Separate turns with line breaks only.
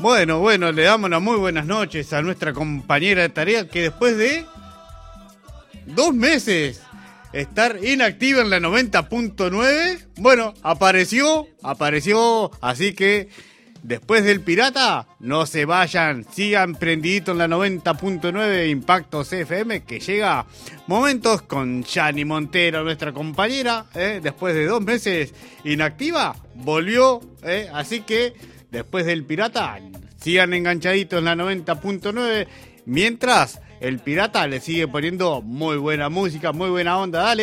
Bueno, le damos las muy buenas noches a nuestra compañera de tarea que después de 2 meses estar inactiva en la 90.9, bueno, apareció, así que después del Pirata, no se vayan, sigan prendiditos en la 90.9 Impacto CFM, que llega momentos con Yani Montero, nuestra compañera, después de 2 meses inactiva, volvió, así que después del Pirata, sigan enganchaditos en la 90.9, mientras el Pirata le sigue poniendo muy buena música, muy buena onda, dale.